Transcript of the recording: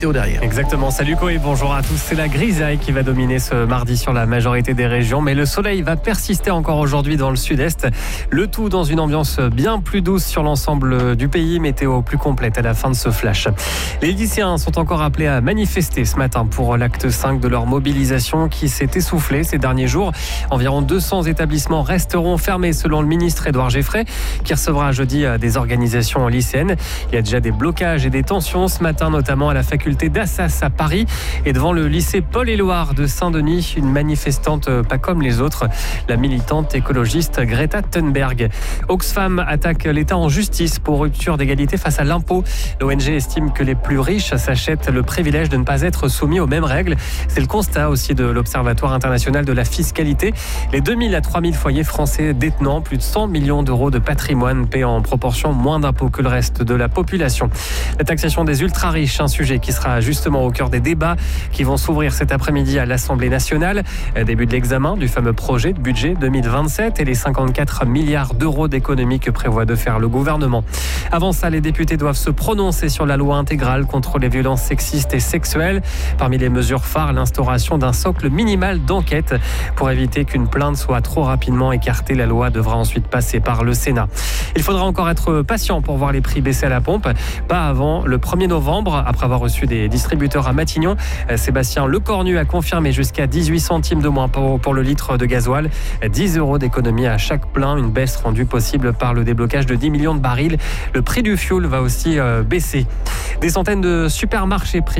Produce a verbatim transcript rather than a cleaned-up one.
Derrière. Exactement, salut Koé, bonjour à tous. C'est la grisaille qui va dominer ce mardi sur la majorité des régions, mais le soleil va persister encore aujourd'hui dans le sud-est. Le tout dans une ambiance bien plus douce sur l'ensemble du pays, météo plus complète à la fin de ce flash. Les lycéens sont encore appelés à manifester ce matin pour l'acte cinq de leur mobilisation qui s'est essoufflée ces derniers jours. Environ deux cents établissements resteront fermés selon le ministre Édouard Geffray, qui recevra jeudi des organisations lycéennes. Il y a déjà des blocages et des tensions ce matin, notamment à la faculté d'Assas à Paris et devant le lycée Paul-Éluard de Saint-Denis, une manifestante pas comme les autres, la militante écologiste Greta Thunberg. Oxfam attaque l'État en justice pour rupture d'égalité face à l'impôt. L'O N G estime que les plus riches s'achètent le privilège de ne pas être soumis aux mêmes règles. C'est le constat aussi de l'Observatoire international de la fiscalité. Les deux mille à trois mille foyers français détenant plus de cent millions d'euros de patrimoine paient en proportion moins d'impôts que le reste de la population. La taxation des ultra-riches, un sujet qui sera justement au cœur des débats qui vont s'ouvrir cet après-midi à l'Assemblée nationale. Début de l'examen du fameux projet de budget deux mille vingt-sept et les cinquante-quatre milliards d'euros d'économies que prévoit de faire le gouvernement. Avant ça, les députés doivent se prononcer sur la loi intégrale contre les violences sexistes et sexuelles. Parmi les mesures phares, l'instauration d'un socle minimal d'enquête pour éviter qu'une plainte soit trop rapidement écartée. La loi devra ensuite passer par le Sénat. Il faudra encore être patient pour voir les prix baisser à la pompe. Pas avant le premier novembre, après avoir reçu des distributeurs à Matignon. Sébastien Lecornu a confirmé jusqu'à dix-huit centimes de moins pour, pour le litre de gasoil. dix euros d'économie à chaque plein, une baisse rendue possible par le déblocage de dix millions de barils. Le prix du fioul va aussi euh, baisser. Des centaines de supermarchés privés